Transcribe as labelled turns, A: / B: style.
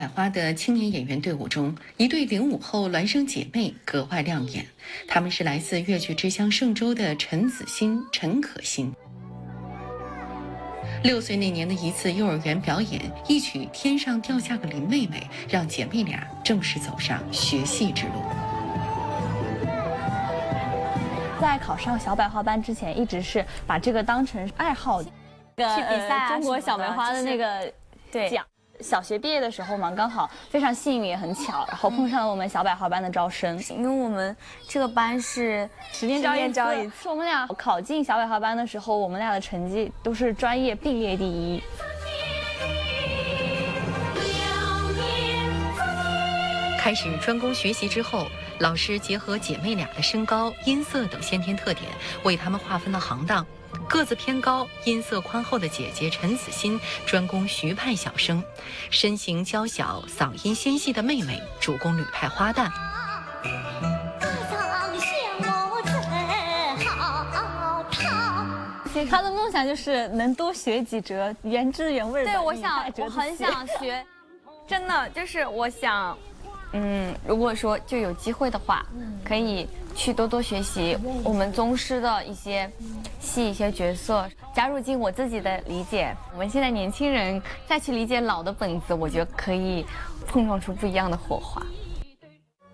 A: 百花的青年演员队伍中，一对05后孪生姐妹格外亮眼。她们是来自越剧之乡嵊州的陈子欣、陈可欣。6岁那年的一次幼儿园表演，一曲《天上掉下个林妹妹》，让姐妹俩正式走上学戏之路。
B: 在考上小百花班之前，一直是把这个当成爱好，去比赛中国小梅花的那个奖。小学毕业的时候嘛，刚好非常幸运也很巧，然后碰上了我们小百花班的招生。
C: 因为我们这个班是
B: 10年招一次。我们俩考进小百花班的时候，我们俩的成绩都是专业并列第一。
A: 开始专攻学习之后，老师结合姐妹俩的身高、音色等先天特点，为她们划分了行当。个子偏高、音色宽厚的姐姐陈子欣专攻徐派小生，身形娇小、嗓音纤细的妹妹主攻吕派花旦。
B: 她的梦想就是能多学几折原汁原味的。
C: 对，我很想学，真的就是我想，如果说就有机会的话，可以去多多学习我们宗师的一些戏、一些角色，加入进我自己的理解。我们现在年轻人再去理解老的本子，我觉得可以碰撞出不一样的火花。